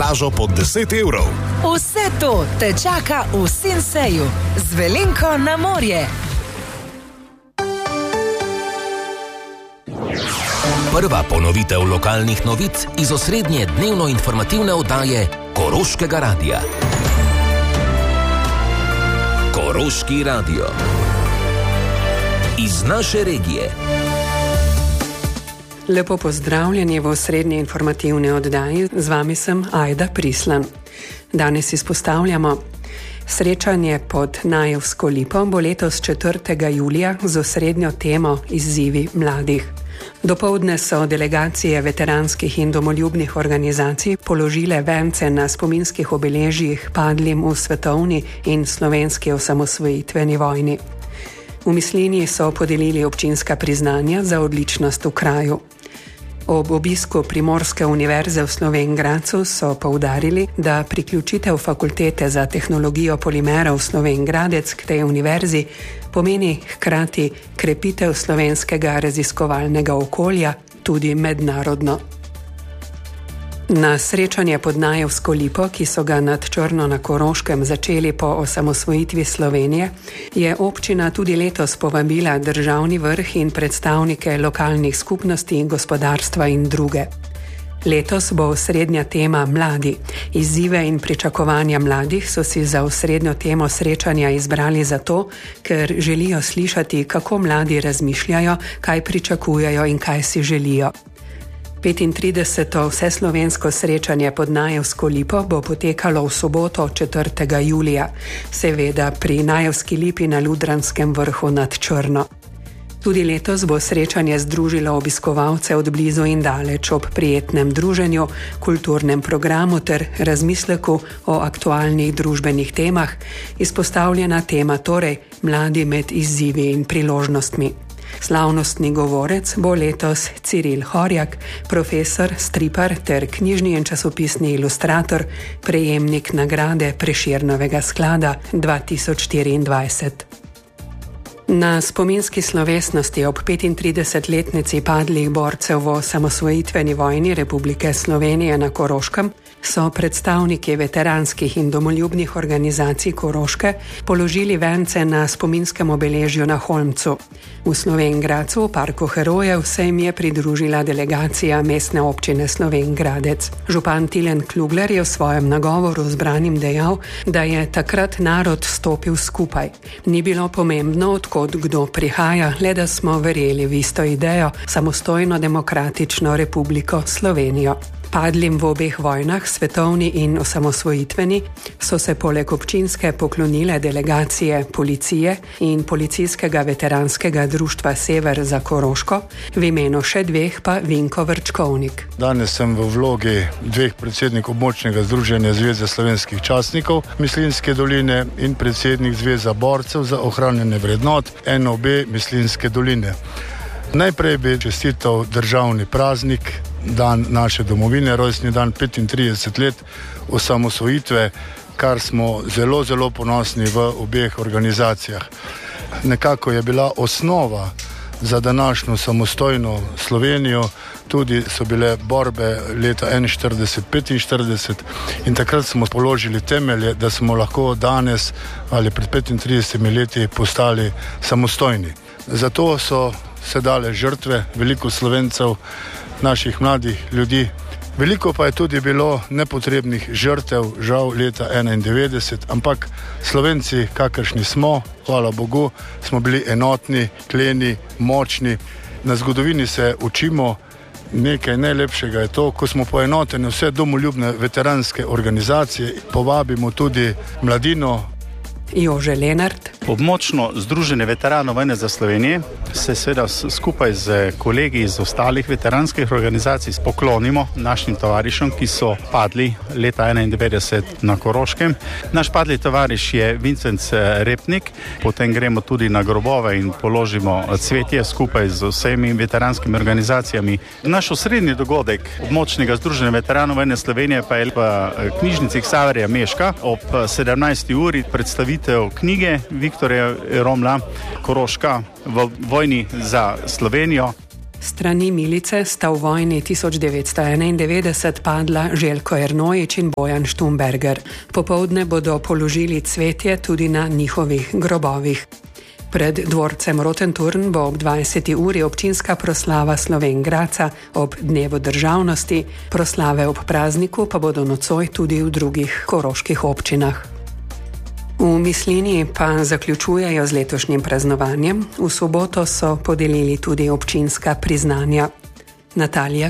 embalažo pod 10 evrov. Vse to te čaka v Sinseju z Velenko na morje. Prva ponovitev lokalnih novic iz osrednje dnevno informativne oddaje Koroškega radia. Koroški radio. Iz naše regije. Lepo pozdravljeni v osrednje informativne oddaji. Z vami sem Ajda Prislan. Danes izpostavljamo: srečanje pod Najevsko lipo bo letos 4. julija z osrednjo temo Izzivi mladih. Dopoldne so delegacije veteranskih in domoljubnih organizacij položile vence na spominskih obeležjih padlim v svetovni in slovenski osamosvojitveni vojni. V Mislinji so podelili občinska priznanja za odličnost v kraju. Ob obisku Primorske univerze v Slovenj Gradcu so poudarili, da priključitev fakultete za tehnologijo polimerov Slovenj Gradec k tej univerzi pomeni hkrati krepitev slovenskega raziskovalnega okolja tudi mednarodno. Na srečanje pod Najevsko lipo, ki so ga nad Črno na Koroškem začeli po osamosvojitvi Slovenije, je občina tudi letos povabila državni vrh in predstavnike lokalnih skupnosti, gospodarstva in druge. Letos bo osrednja tema mladi. Izzive in pričakovanja mladih so si za osrednjo temo srečanja izbrali zato, ker želijo slišati, kako mladi razmišljajo, kaj pričakujejo in kaj si želijo. 35. vseslovensko srečanje pod Najevsko lipo bo potekalo v soboto 4. julija, seveda pri Najevski lipi na Ludranskem vrhu nad Črno. Tudi letos bo srečanje združilo obiskovalce od blizu in daleč ob prijetnem druženju, kulturnem programu ter razmisleku o aktualnih družbenih temah, izpostavljena tema torej mladi med izzivi in priložnostmi. Slavnostni govorec bo letos Ciril Horjak, profesor, stripar ter knjižni in časopisni ilustrator, prejemnik nagrade Prešernovega sklada 2024. Na spominski slovesnosti ob 35-letnici padlih borcev v osamosvojitveni vojni Republike Slovenije na Koroškem so predstavniki veteranskih in domoljubnih organizacij Koroške položili vence na spominskem obeležju na Holmcu. V Slovenj Gradcu, v parku herojev, se jim je pridružila delegacija mestne občine Slovenj Gradec. Župan Tilen Klugler je v svojem nagovoru zbranim dejal, da je takrat narod stopil skupaj. Ni bilo pomembno, odkot kdo prihaja, le da smo verjeli v isto idejo, samostojno demokratično Republiko Slovenijo. Padlim v obeh vojnah, svetovni in osamosvojitveni, so se poleg občinske poklonile delegacije policije in policijskega veteranskega društva Sever za Koroško, v imenu še dveh pa Vinko Vrčkovnik. Danes sem v vlogi dveh predsednikov območnega združenja Zveze slovenskih častnikov Mislinjske doline in predsednik Zveza borcev za ohranjanje vrednot NOB Mislinjske doline. Najprej bi čestital državni praznik, dan naše domovine, rojstni dan 35 let osamosvojitve, kar smo zelo, zelo ponosni v obeh organizacijah. Nekako je bila osnova za današnjo samostojno Slovenijo, tudi so bile borbe leta 41-45 in takrat smo položili temelje, da smo lahko danes ali pred 35 leti postali samostojni. Zato so se dale žrtve veliko Slovencev, naših mladih ljudi. Veliko pa je tudi bilo nepotrebnih žrtev, žal leta 91, ampak Slovenci, kakršni smo, hvala Bogu, smo bili enotni, kleni, močni. Na zgodovini se učimo, nekaj najlepšega je to, ko smo poenoteni vse domoljubne veteranske organizacije, povabimo tudi mladino. Jože Lenart. Območno združenje veteranov vojne za Slovenijo se seveda skupaj z kolegi iz ostalih veteranskih organizacij poklonimo našim tovarišem, ki so padli leta 91 na Koroškem. Naš padli tovariš je Vincenc Repnik, potem gremo tudi na grobove in položimo cvetje skupaj z vsemi veteranskimi organizacijami. Naš osrednji dogodek območnega združenja veteranov vojne Slovenije pa je v knjižnici Ksaverja Meška ob 17. uri predstavitev knjige Viktorja Romla Koroška v vojni za Slovenijo. Strani milice sta v vojni 1991 padla Željko Ernojič in Bojan Štumberger. Popoldne bodo položili cvetje tudi na njihovih grobovih. Pred dvorcem Rotenturn bo ob 20. uri občinska proslava Slovenj Gradca ob dnevu državnosti, proslave ob prazniku pa bodo nocoj tudi v drugih koroških občinah. V Mislinji pa zaključujejo z letošnjim praznovanjem. V soboto so podelili tudi občinska priznanja. Natalija